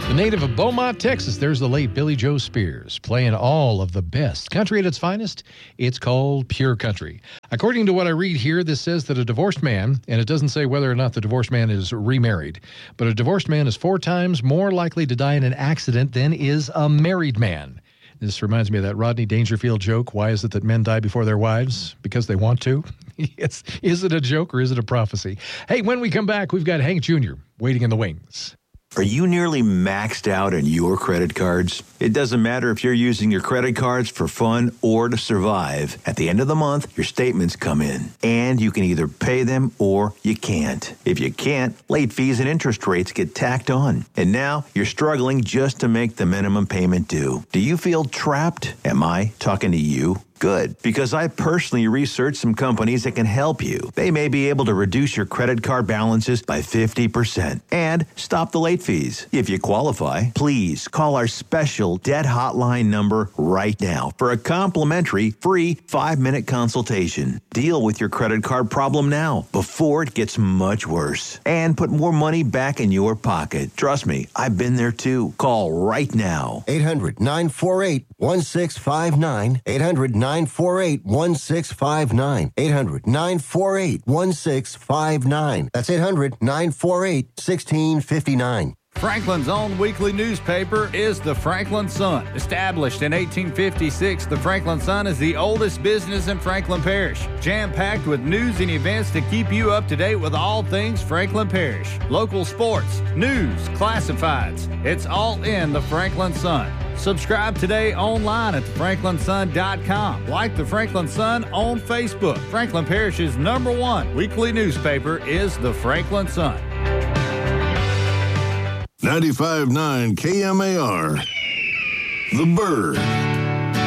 The native of Beaumont, Texas, there's the late Billy Joe Spears, playing all of the best country at its finest. It's called pure country. According to what I read here, this says that a divorced man, and it doesn't say whether or not the divorced man is remarried, but a divorced man is 4 times more likely to die in an accident than is a married man. This reminds me of that Rodney Dangerfield joke. Why is it that men die before their wives? Because they want to? Yes. Is it a joke or is it a prophecy? Hey, when we come back, we've got Hank Jr. waiting in the wings. Are you nearly maxed out on your credit cards? It doesn't matter if you're using your credit cards for fun or to survive. At the end of the month, your statements come in, and you can either pay them or you can't. If you can't, late fees and interest rates get tacked on. And now you're struggling just to make the minimum payment due. Do you feel trapped? Am I talking to you? Good, because I personally researched some companies that can help you. They may be able to reduce your credit card balances by 50% and stop the late fees. If you qualify, please call our special debt hotline number right now for a complimentary free 5-minute consultation. Deal with your credit card problem now before it gets much worse and put more money back in your pocket. Trust me, I've been there too. Call right now. 800-948-1659. 800-948-1659. 800-948-1659. That's 800-948-1659. Franklin's own weekly newspaper is the Franklin Sun. Established in 1856, the Franklin Sun is the oldest business in Franklin Parish. Jam-packed with news and events to keep you up to date with all things Franklin Parish. Local sports, news, classifieds. It's all in the Franklin Sun. Subscribe today online at thefranklinsun.com. Like the Franklin Sun on Facebook. Franklin Parish's #1 weekly newspaper is the Franklin Sun. 95.9 KMAR. The Bird.